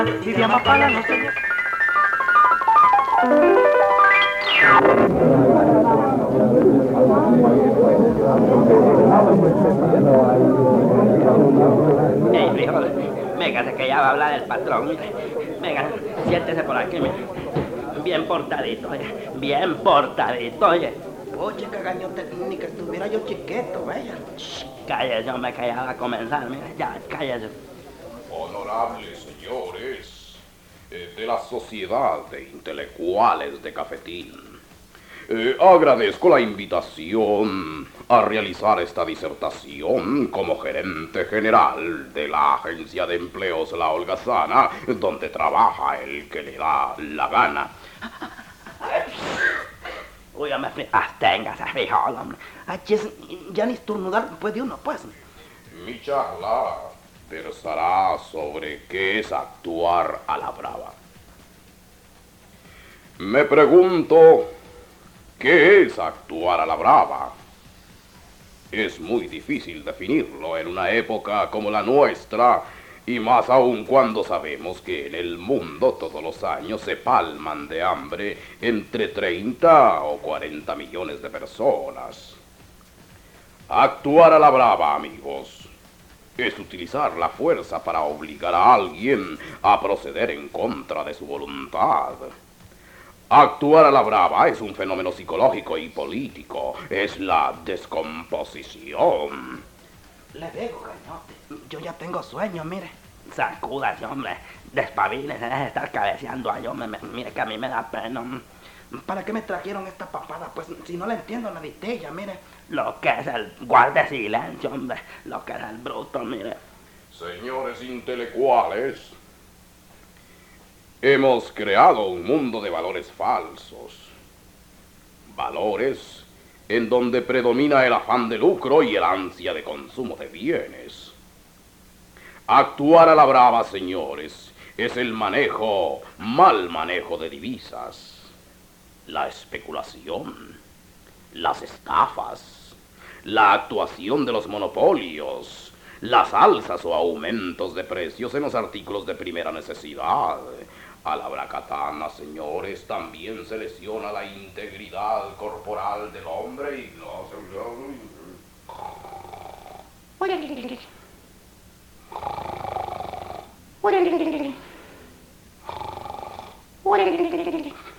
Vive Amapala, no señor. Ey, frijol, véngase que ya va a hablar el patrón, mire. Venga, siéntese por aquí, mire. Bien portadito, bien portadito, oye. Oye, cagañote, ni que estuviera yo chiquito, vaya. Cállese, hombre, que ya va a comenzar, mire, ya, cállese. Honorables señores de la Sociedad de Intelectuales de Cafetín, agradezco la invitación a realizar esta disertación como gerente general de la Agencia de Empleos La Holgazana, donde trabaja el que le da la gana. Uy, hombre, absténgase, frijol, hombre. Ay, ya ni estornudar puede uno, pues. Mi charla versará sobre qué es actuar a la brava. Me pregunto, ¿qué es actuar a la brava? Es muy difícil definirlo en una época como la nuestra, y más aún cuando sabemos que en el mundo todos los años se palman de hambre entre 30 o 40 millones de personas. Actuar a la brava, amigos, es utilizar la fuerza para obligar a alguien a proceder en contra de su voluntad. Actuar a la brava es un fenómeno psicológico y político, es la descomposición. Le digo, cañote, yo ya tengo sueño, mire. Sacúdase, hombre, despabilese, deje de estar cabeceando ahí, hombre, mire que a mí me da pena. ¿Para qué me trajeron esta papada? Pues si no la entiendo nadita, mire. Lo que es el guarde silencio, hombre, lo que es el bruto, mire. Señores intelectuales, hemos creado un mundo de valores falsos. Valores en donde predomina el afán de lucro y el ansia de consumo de bienes. Actuar a la brava, señores, es el mal manejo de divisas, la especulación, las estafas, la actuación de los monopolios, las alzas o aumentos de precios en los artículos de primera necesidad. A la bracatana, señores, también se lesiona la integridad corporal del hombre y no se...